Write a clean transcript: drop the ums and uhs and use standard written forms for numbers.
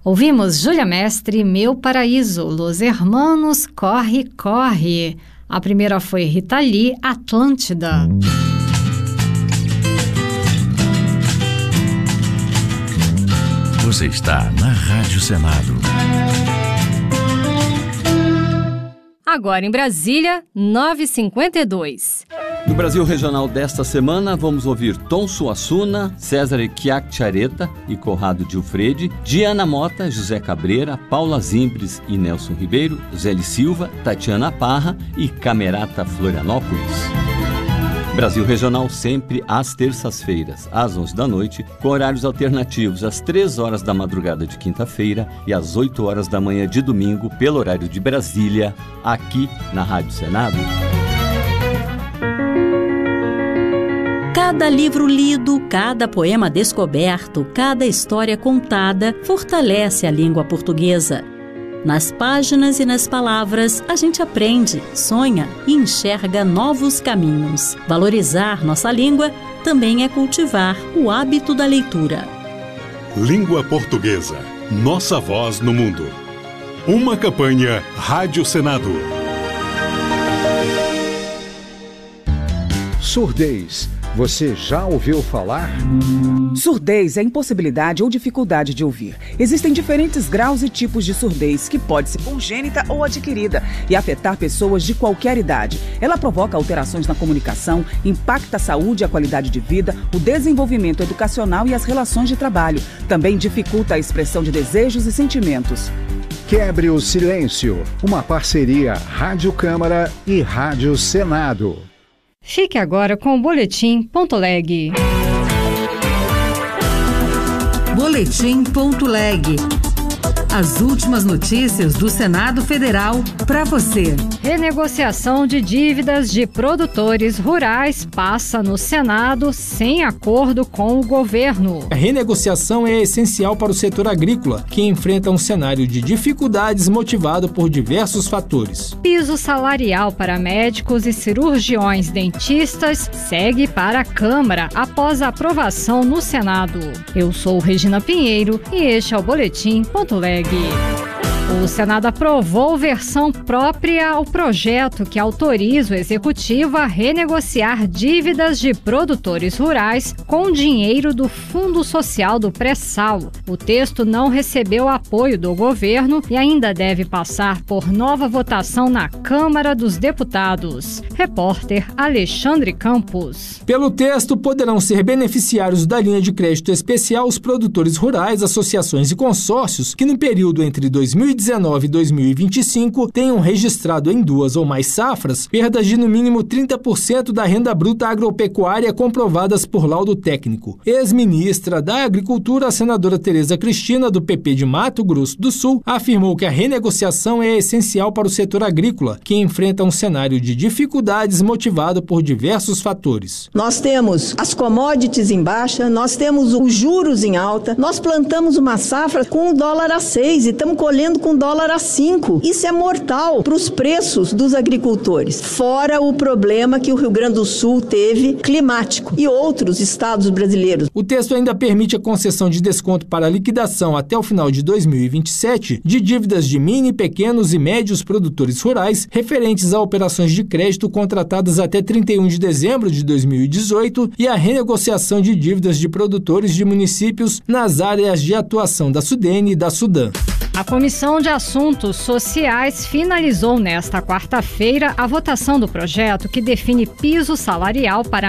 Ouvimos Júlia Mestre, Meu Paraíso, Los Hermanos, Corre, Corre. A primeira foi Rita Lee, Atlântida. Você está na Rádio Senado. Agora em Brasília, 9h52. No Brasil Regional desta semana, vamos ouvir Tom Suassuna, César Chiacchiaretta e Corrado Gilfredi, Diana Mota, José Cabreira, Paula Zimbres e Nelson Ribeiro, Zéli Silva, Tatiana Parra e Camerata Florianópolis. Brasil Regional sempre às terças-feiras, às 11 da noite, com horários alternativos às 3 horas da madrugada de quinta-feira e às 8 horas da manhã de domingo, pelo horário de Brasília, aqui na Rádio Senado. Cada livro lido, cada poema descoberto, cada história contada fortalece a língua portuguesa. Nas páginas e nas palavras, a gente aprende, sonha e enxerga novos caminhos. Valorizar nossa língua também é cultivar o hábito da leitura. Língua Portuguesa, nossa voz no mundo. Uma campanha Rádio Senado. Surdez. Você já ouviu falar? Surdez é impossibilidade ou dificuldade de ouvir. Existem diferentes graus e tipos de surdez, que pode ser congênita ou adquirida e afetar pessoas de qualquer idade. Ela provoca alterações na comunicação, impacta a saúde e a qualidade de vida, o desenvolvimento educacional e as relações de trabalho. Também dificulta a expressão de desejos e sentimentos. Quebre o silêncio. Uma parceria Rádio Câmara e Rádio Senado. Fique agora com o Boletim.leg. Boletim.leg. As últimas notícias do Senado Federal para você. Renegociação de dívidas de produtores rurais passa no Senado sem acordo com o governo. A renegociação é essencial para o setor agrícola, que enfrenta um cenário de dificuldades motivado por diversos fatores. Piso salarial para médicos e cirurgiões dentistas segue para a Câmara após a aprovação no Senado. Eu sou Regina Pinheiro e este é o Boletim.leg. O Senado aprovou versão própria ao projeto que autoriza o Executivo a renegociar dívidas de produtores rurais com dinheiro do Fundo Social do Pré-Sal. O texto não recebeu apoio do governo e ainda deve passar por nova votação na Câmara dos Deputados. Repórter Alexandre Campos. Pelo texto, poderão ser beneficiários da linha de crédito especial os produtores rurais, associações e consórcios que no período entre 2019 e 2025 tenham registrado em 2 ou mais safras perdas de no mínimo 30% da renda bruta agropecuária comprovadas por laudo técnico. Ex-ministra da Agricultura, a senadora Tereza Cristina, do PP de Mato Grosso do Sul, afirmou que a renegociação é essencial para o setor agrícola, que enfrenta um cenário de dificuldades motivado por diversos fatores. Nós temos as commodities em baixa, nós temos os juros em alta, nós plantamos uma safra com $1 a 6 e estamos colhendo com $1 a 5. Isso é mortal para os preços dos agricultores. Fora o problema que o Rio Grande do Sul teve climático e outros estados brasileiros. O texto ainda permite a concessão de desconto para liquidação até o final de 2027 de dívidas de mini, pequenos e médios produtores rurais referentes a operações de crédito contratadas até 31 de dezembro de 2018 e a renegociação de dívidas de produtores de municípios nas áreas de atuação da SUDENE e da SUDAM. A Comissão de Assuntos Sociais finalizou nesta quarta-feira a votação do projeto que define piso salarial para